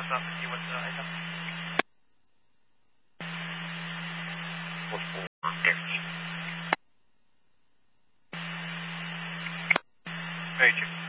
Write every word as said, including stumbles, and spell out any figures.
What's up? See what's uh, heads up. What's four fifty? Hey, Jim.